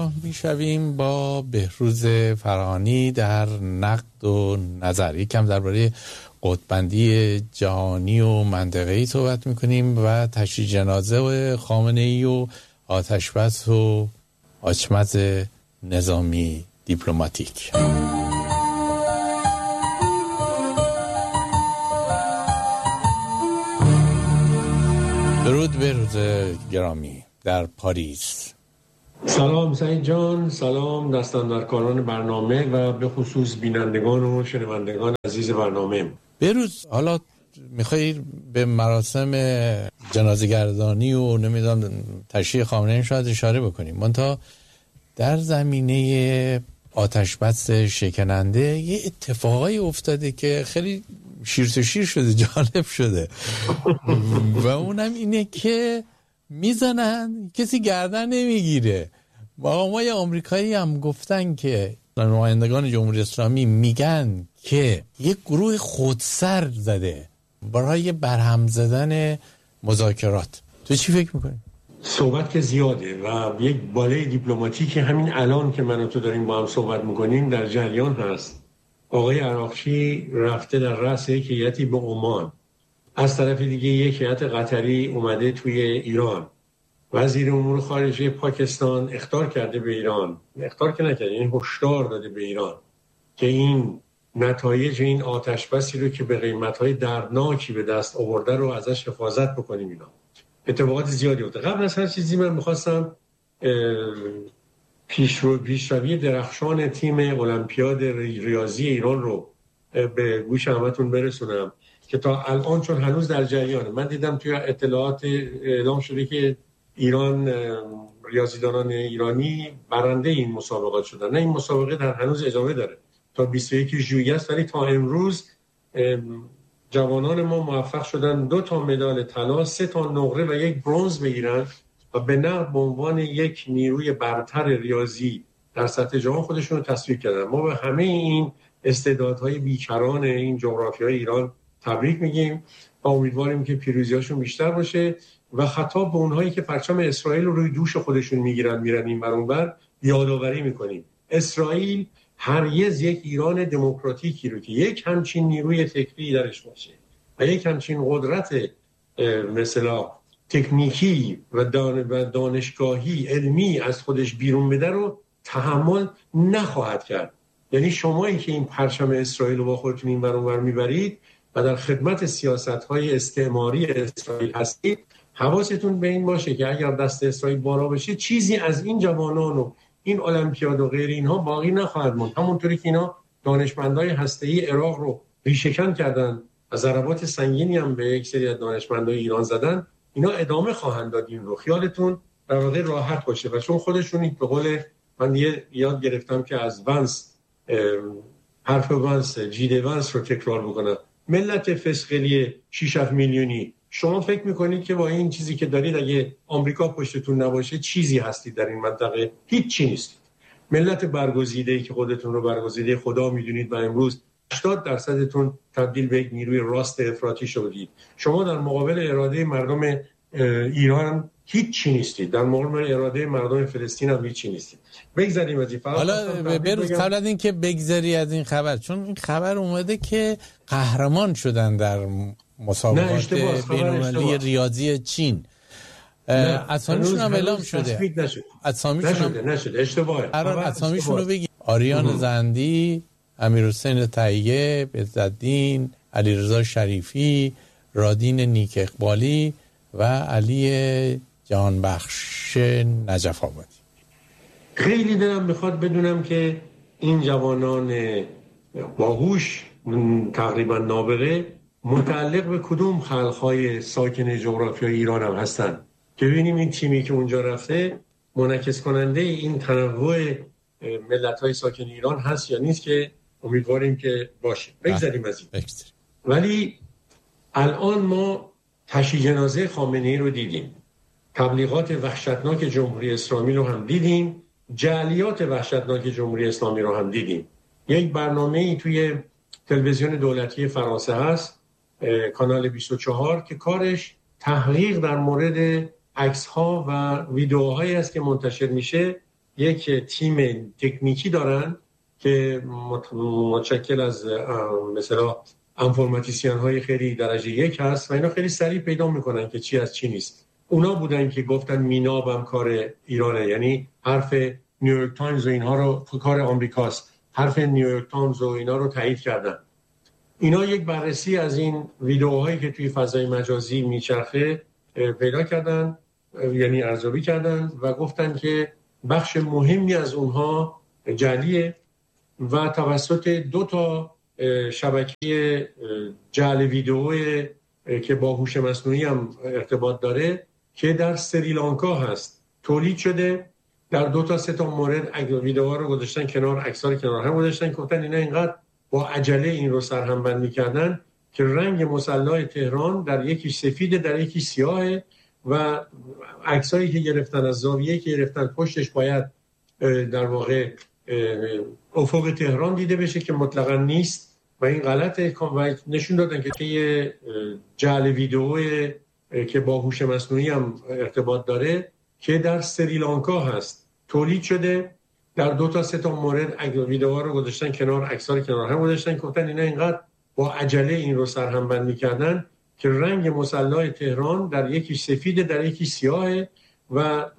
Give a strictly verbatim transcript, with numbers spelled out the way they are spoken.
همراه میشویم با بهروز فرهانی در نقد و نظر. یکم درباره قطب‌بندی جهانی و منطقه‌ای صحبت میکنیم و تشییع جنازه و خامنه‌ای و آتشبس و آچمز نظامی دیپلماتیک. درود بهروز گرامی در پاریس. سلام سعید جان، سلام دستاندرکاران برنامه و به خصوص بینندگان و شنوندگان عزیز برنامه. بهروز، حالا میخوایی به مراسم جنازه‌گردانی و نمیدونم تشییع خامنه‌ای شاید اشاره بکنیم، منتها در زمینه آتشبس شکننده یه اتفاقایی افتاده که خیلی شیر تو شیر شده، جالب شده و اونم اینه که میزنن کسی گردن نمیگیره. آقای آمریکایی هم گفتن که نمایندگان جمهوری اسلامی میگن که یک گروه خودسر زده برای برهم زدن مذاکرات. تو چی فکر میکنی؟ صحبت که زیاده و یک باله دیپلماتیک همین الان که من و تو داریم با هم صحبت میکنیم در جریان هست. آقای عراقچی رفته در رأس یک هیئتی به عمان، از طرف دیگه یک هیئت قطری اومده توی ایران. وزیر امور خارجه پاکستان اخطار کرده به ایران، اخطار که نکرده، یعنی هشدار داده به ایران که این نتایج این آتشبسی رو که به قیمت‌های دردناکی به دست آورده رو ازش حفاظت بکنیم. اینا اتفاقات زیادی بوده. قبل از هر چیزی من می‌خواستم پیشرو پیشروی درخشان تیم المپیاد ریاضی ایران رو به گوش همتون برسونم که تا الان چون هنوز در جریانه. من دیدم توی اطلاعات اعلام شده که ایران، ریاضیدانان ایرانی برنده این مسابقات شدن. نه، این مسابقه در هنوز ادامه داره تا بیست و یک ژوئیه است، ولی تا امروز جوانان ما موفق شدن دو تا مدال طلا، سه تا نقره و یک برنز بگیرن و به نقد به عنوان یک نیروی برتر ریاضی در سطح جهان خودشون رو تصویر کردن. ما به همه این استعدادهای بیکران این جغرافیای ایران تبریک میگیم و امیدواریم که پیروزیاشون بیشتر باشه و خطاب به اونهایی که پرچم اسرائیل رو روی دوش خودشون میگیرن میرن این ور اون ور یادآوری میکنیم. اسرائیل هرگز یک ایران دموکراتیکی رو که یک همچین نیروی فکری درش باشه و یک همچین قدرت مثلا تکنیکی و دانشگاهی علمی از خودش بیرون بده رو تحمل نخواهد کرد. یعنی شمایی که این پرچم اسرائیل رو با خودتون این ور اون ور میبرید و در خدمت سیاست‌های استعماری اسرائیل هستید، حواستون به این باشه که اگر دست اسرائیل بالا بشه چیزی از این جوانان و این المپیاد و غیر اینها باقی نخواهد موند. همونطوری که اینا دانشمندای هسته‌ای عراق رو ریشه‌کن کردن و ضربات سنگینی هم به یک سری از دانشمندای ایران زدن، اینا ادامه خواهند داد این رو. خیالتون در واقع راحت باشه و چون خودشون به قول من یه یاد گرفتم که از ونس حرف ونس جیده ونس رو تکرار بکنم. ملت فسقلی شش هفت میلیونی، شما فکر میکنید که با این چیزی که دارید اگه آمریکا پشتتون نباشه چیزی هستید در این منطقه؟ هیچ چی نیستید. ملت برگزیده‌ای که خودتون رو برگزیده خدا میدونید و امروز هشتاد درصدتون تبدیل به یک نیروی راست افراطی شدید. شما در مقابل اراده مردم ایران هیچ چی نیستید، در مقابل اراده مردم فلسطین هم هیچ چی نیستید. بگذاریم از این. حالا بروز قبل از این که بگذری از این خبر، چون این خبر اومده که قهرمان شدن در مسابقات بین‌المللی ریاضی چین. اسامیشون هم اعلام شده. اسامیشون نشده نشده اشتباهه. قرار اسامیشون رو بگی. آریان زندی، امیرحسین طیب، عزالدین، علیرضا شریفی، رادین نیک اقبالی و علی جهانبخش نجف آبادی. خیلی دلم میخواد بدونم که این جوانان باهوش تقریبا نابغه متعلق به کدوم خلقهای ساکن جغرافیای ایران هم هستن که ببینیم این تیمی که اونجا رفته منعکس کننده این تنوع ملت‌های ساکن ایران هست یا نیست، که امیدواریم که باشه. بگذاریم از این. ولی الان ما تشییع جنازه خامنه‌ای رو دیدیم، تبلیغات وحشتناک جمهوری اسلامی رو هم دیدیم، جعلیات وحشتناک جمهوری اسلامی رو هم دیدیم. یک برنامه‌ای توی تلویزیون دولتی فرانسه هست، کانال بیست و چهار، که کارش تحقیق در مورد عکس‌ها و ویدیوهایی است که منتشر میشه یک تیم تکنیکی دارن که متشکل از مثلا انفورماتیسین های خیلی درجه یک هست و اینا خیلی سریع پیدا میکنن که چی از چی نیست. اونا بودن که گفتن میناب هم کار ایرانه، یعنی حرف نیویورک تایمز و اینها رو، کار آمریکاست، حرف نیویورک تایمز و اینا رو تایید کردن. اینا یک بررسی از این ویدیوهایی که توی فضای مجازی میچرخه پیدا کردن، یعنی ارزیابی کردن و گفتن که بخش مهمی از اونها جعلیه و توسط دو تا شبکه جعل ویدیو که با هوش مصنوعی هم ارتباط داره که در سریلانکا هست تولید شده. در دو تا سه تا مورد ویدیوها رو گذاشتن کنار، عکس‌ها رو کنار هم گذاشتن، گفتن اینا اینقدر با عجله این رو سرهم بندی کردن که رنگ مسلح تهران در یکی سفیده در یکی سیاهه و عکسایی که گرفتن از زاویه‌ای که گرفتن پشتش باید در واقع افق تهران دیده بشه که مطلقاً نیست و این غلطه. و نشون دادن که یه جعل ویدیو که با هوش مصنوعی هم ارتباط داره که در سریلانکا هست تولید شده. در دو تا سه تا مورد ویدیوها رو گذاشتن کنار، عکس‌ها رو کنار هم گذاشتن، گفتن اینا اینقدر با عجله این رو سرهم بندی کردن که رنگ مسلح تهران در یکی سفیده در یکی سیاهه و